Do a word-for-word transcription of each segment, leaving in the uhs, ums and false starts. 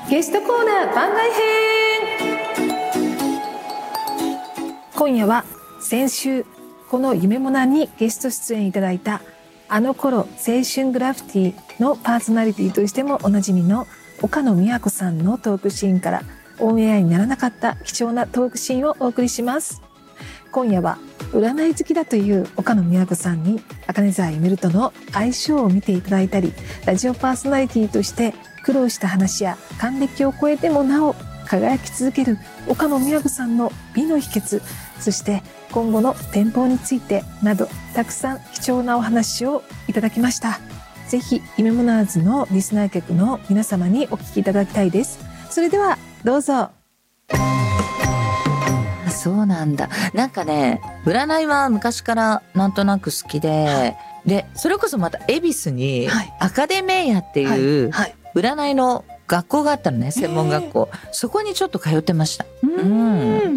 ゲストコーナー番外編。今夜は先週この夢モナにゲスト出演いただいたあの頃青春グラフィティのパーソナリティとしてもおなじみの岡野美和子さんのトークシーンからオンエアにならなかった貴重なトークシーンをお送りします。今夜は占い好きだという岡野美和子さんに茜沢ゆめるとの相性を見ていただいたり、ラジオパーソナリティとして苦労した話や還暦を超えてもなお輝き続ける岡野美和子さんの美の秘訣、そして今後の展望についてなどたくさん貴重なお話をいただきました。ぜひ夢モナーズのリスナー客の皆様にお聞きいただきたいです。それではどうぞ。 そうなんだ。なんかね、占いは昔からなんとなく好きで、はい、でそれこそまた恵比寿にアカデメーヤっていう占いの学校があったのね、専門学校。そこにちょっと通ってました。 うん、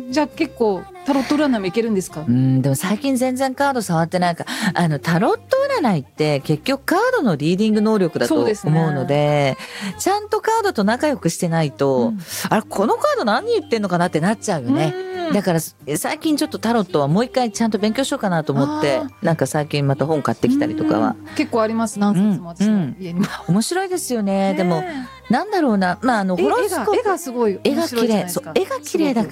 じゃあ結構タロット占いもいけるんですか？ うん、でも最近全然カード触ってないから、あのタロット占いって結局カードのリーディング能力だと思うの で, で、ね、ちゃんとカードと仲良くしてないと、うん、あれこのカード何言ってんのかなってなっちゃうよね。だから最近ちょっとタロットはもう一回ちゃんと勉強しようかなと思って、なんか最近また本買ってきたりとかは結構あります。何冊も私の家にも、 うんうん、面白いですよね。でもなんだろうな、まああのホロスコープ、 絵がすごい絵が綺麗、そう絵が綺麗だから、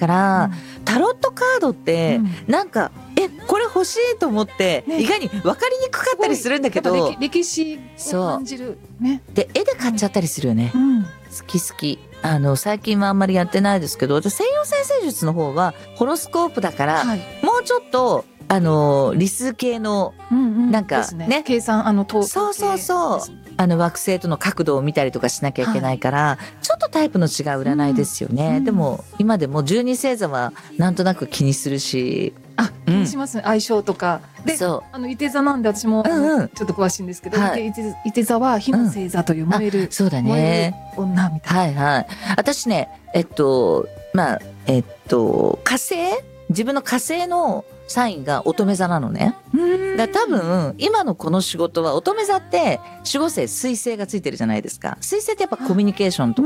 うん、タロットカードって、うん、なんかえこれ欲しいと思って、ね、意外に分かりにくかったりするんだけど、 歴史を感じるね。 で絵で買っちゃったりするよね。うん、好き好き。あの最近はあんまりやってないですけど、西洋占星術の方はホロスコープだから、はい、もうちょっとあの理数系の、うんうん、なんか ね, ね計算あの統計、 そうそうそう、あの惑星との角度を見たりとかしなきゃいけないから、はい、ちょっとタイプの違う占いですよね。うん、でも今でも十二星座はなんとなく気にするし。 あ、気にしますね、うん、相性とかで。そうあのいて座なんで私も、うんうん、ちょっと詳しいんですけど、はい、いていて座は火の星座という燃える、うん、 そうだね、 女みたいな。 はいはい。私ねえっとまあえっと火星、自分の火星のサインが乙女座なのね。だから多分今のこの仕事は乙女座って守護星水星がついてるじゃないですか。水星ってやっぱコミュニケーションとか